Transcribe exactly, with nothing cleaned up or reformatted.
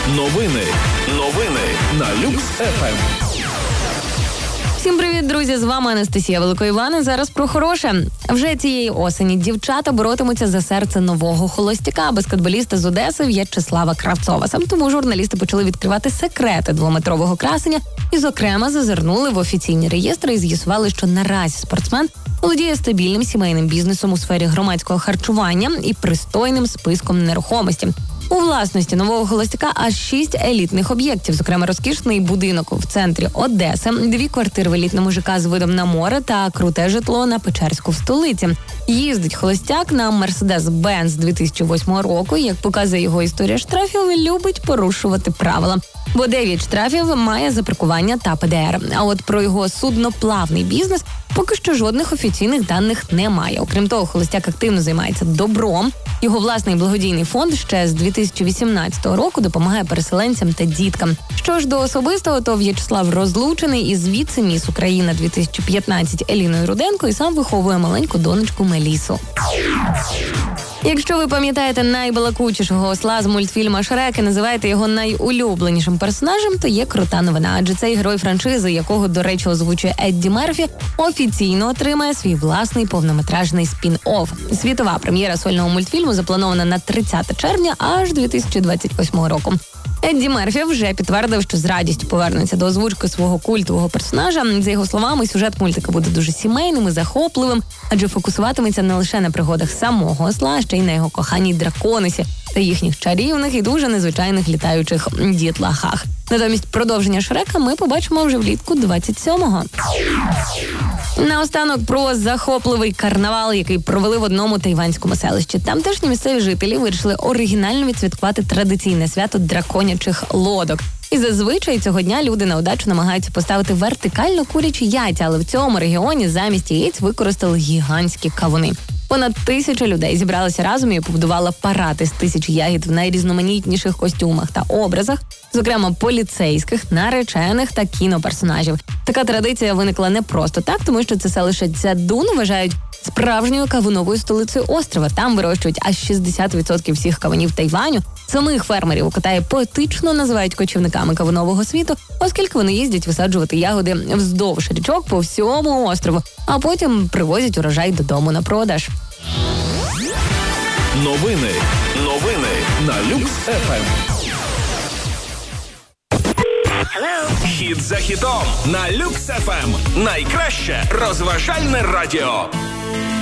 Новини. Новини на Люкс еф ем. Всім привіт, друзі! З вами Анастасія Великоївана. Зараз про хороше. Вже цієї осені дівчата боротимуться за серце нового холостяка, баскетболіста з Одеси В'ячеслава Кравцова. Саме тому журналісти почали відкривати секрети двометрового красення і, зокрема, зазирнули в офіційні реєстри і з'ясували, що наразі спортсмен володіє стабільним сімейним бізнесом у сфері громадського харчування і пристойним списком нерухомості. У власності нового холостяка аж шість елітних об'єктів, зокрема розкішний будинок в центрі Одеси, дві квартири в елітному ЖК з видом на море та круте житло на Печерську в столиці. Їздить холостяк на Мерседес-Бенц дві тисячі восьмого року. Як показує його історія штрафів, любить порушувати правила. Бо дев'ять штрафів має за паркування та пе де ер. А от про його судноплавний бізнес поки що жодних офіційних даних немає. Окрім того, холостяк активно займається добром. Його власний благодійний фонд ще з дві тисячі вісімнадцятого року допомагає переселенцям та діткам. Що ж до особистого, то В'ячеслав розлучений із віце-міс Україна дві тисячі п'ятнадцять Еліною Руденко і сам виховує маленьку донечку Мелісу. Якщо ви пам'ятаєте найбалакучішого осла з мультфільма «Шрек» і називаєте його найулюбленішим персонажем, то є крута новина. Адже цей герой франшизи, якого, до речі, озвучує Едді Мерфі, офіційно отримає свій власний повнометражний спін-офф. Світова прем'єра сольного мультфільму запланована на тридцяте червня аж дві тисячі двадцять восьмого року. Едді Мерфі вже підтвердив, що з радістю повернеться до озвучки свого культового персонажа. За його словами, сюжет мультика буде дуже сімейним і захопливим, адже фокусуватиметься не лише на пригодах самого осла, а ще й на його коханій драконисі та їхніх чарівних і дуже незвичайних літаючих дітлахах. Натомість продовження Шрека ми побачимо вже влітку двадцять сьомого. Наостанок про захопливий карнавал, який провели в одному тайванському селищі. Тамтешні місцеві жителі вирішили оригінально відсвяткувати традиційне свято драконячих лодок. І зазвичай цього дня люди на удачу намагаються поставити вертикально курячі яйця, але в цьому регіоні замість яєць використали гігантські кавуни. Понад тисяча людей зібралися разом і побудували парад із тисяч ягід в найрізноманітніших костюмах та образах, зокрема поліцейських, наречених та кіноперсонажів. Така традиція виникла не просто так, тому що це селище Цзядун вважають справжньою кавуновою столицею острова. Там вирощують аж шістдесят відсотків всіх кавунів Тайваню. Самих фермерів у Китаї поетично називають кочівниками кавунового світу, оскільки вони їздять висаджувати ягоди вздовж річок по всьому острову, а потім привозять урожай додому на продаж. Новини. Новини на Люкс еф ем. Хіт за хітом на Люкс еф ем. Найкраще розважальне радіо.